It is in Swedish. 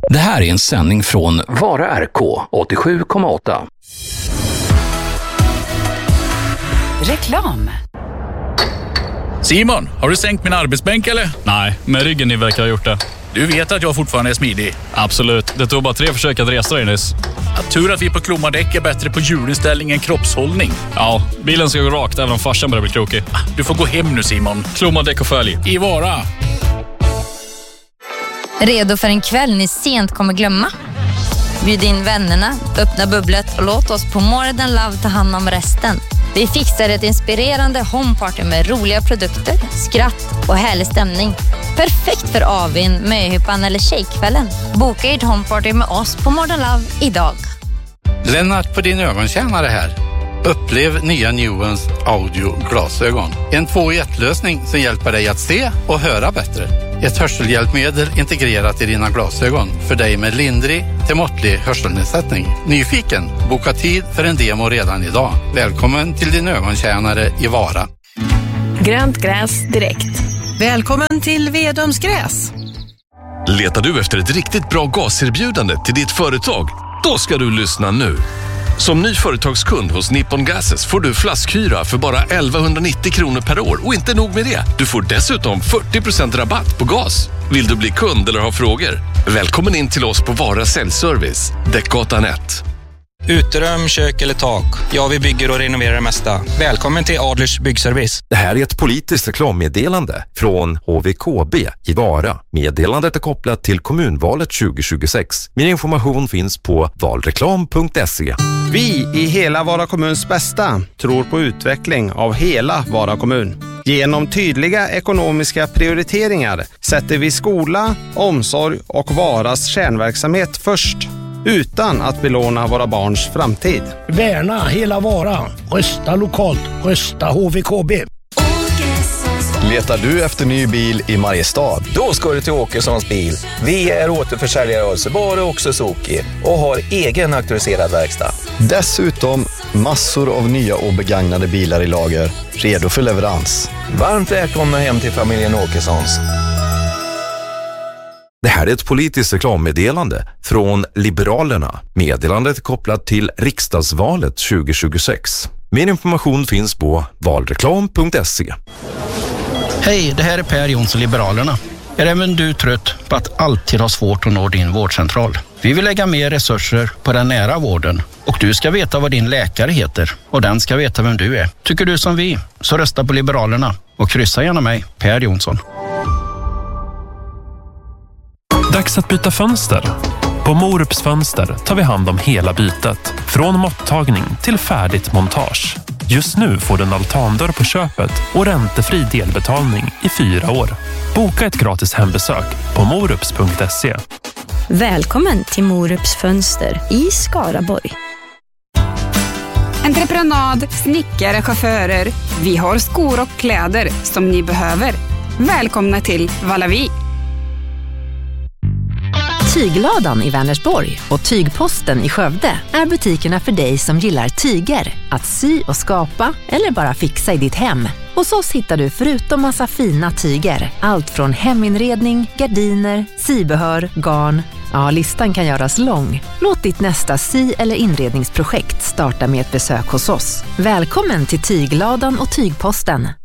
Det här är en sändning från Vara RK 87,8. Reklam. Simon, har du sänkt min arbetsbänk eller? Nej, men ryggen ni verkar ha gjort det. Du vet att jag fortfarande är smidig. Absolut, det tog bara 3 försök att resa dig nyss. Tur att vi på Klommadäck är bättre på hjulinställning än kroppshållning. Ja, bilen ska gå rakt även om farsan börjar bli krokig. Du får gå hem nu Simon. Klommadäck och följ. I Vara. Redo för en kväll ni sent kommer glömma? Bjud in vännerna, öppna bubblet och låt oss på More Than Love ta hand om resten. Vi fixar ett inspirerande homeparty med roliga produkter, skratt och härlig stämning. Perfekt för avin, möhippan eller tjejkvällen. Boka ert homeparty med oss på More Than Love idag. Lennart på din ögontjänare här. Upplev nya Nuance audio-glasögon. En 2-i-1-lösning som hjälper dig att se och höra bättre. Ett hörselhjälpmedel integrerat i dina glasögon för dig med lindrig till måttlig hörselnedsättning. Nyfiken? Boka tid för en demo redan idag. Välkommen till din ögontjänare i Vara. Grönt gräs direkt. Välkommen till Vedomsgräs. Letar du efter ett riktigt bra gaserbjudande till ditt företag? Då ska du lyssna nu. Som ny företagskund hos Nippon Gases får du flaskhyra för bara 1190 kronor per år. Och inte nog med det, du får dessutom 40% rabatt på gas. Vill du bli kund eller ha frågor? Välkommen in till oss på Vara Säljservice, Däckgatan 1. Uterum, kök eller tak. Ja, vi bygger och renoverar det mesta. Välkommen till Adlers Byggservice. Det här är ett politiskt reklammeddelande från HVKB i Vara. Meddelandet är kopplat till kommunvalet 2026. Mer information finns på valreklam.se. Vi i hela Vara kommuns bästa tror på utveckling av hela Vara kommun. Genom tydliga ekonomiska prioriteringar sätter vi skola, omsorg och Varas kärnverksamhet först. Utan att belåna våra barns framtid. Värna hela Vara. Rösta lokalt. Rösta HVKB. Letar du efter ny bil i Mariestad? Då ska du till Åkessons bil. Vi är återförsäljare av Subaru och Suzuki och har egen auktoriserad verkstad. Dessutom massor av nya och begagnade bilar i lager, redo för leverans. Varmt välkomna hem till familjen Åkessons. Det här är ett politiskt reklammeddelande från Liberalerna. Meddelandet är kopplat till riksdagsvalet 2026. Mer information finns på valreklam.se. Hej, det här är Per Jonsson, Liberalerna. Är även du trött på att alltid ha svårt att nå din vårdcentral? Vi vill lägga mer resurser på den nära vården och du ska veta vad din läkare heter och den ska veta vem du är. Tycker du som vi, så rösta på Liberalerna och kryssa gärna mig, Per Jonsson. Dags att byta fönster. På Morups fönster tar vi hand om hela bytet. Från mottagning till färdigt montage. Just nu får du en altandörr på köpet och räntefri delbetalning i 4 år. Boka ett gratis hembesök på morups.se. Välkommen till Morups fönster i Skaraborg. Entreprenad, snickare, chaufförer. Vi har skor och kläder som ni behöver. Välkomna till Valavi. Tygladan i Vänersborg och Tygposten i Skövde är butikerna för dig som gillar tyger, att sy och skapa eller bara fixa i ditt hem. Hos oss hittar du förutom massa fina tyger, allt från heminredning, gardiner, sybehör, garn. Ja, listan kan göras lång. Låt ditt nästa sy- eller inredningsprojekt starta med ett besök hos oss. Välkommen till Tygladan och Tygposten.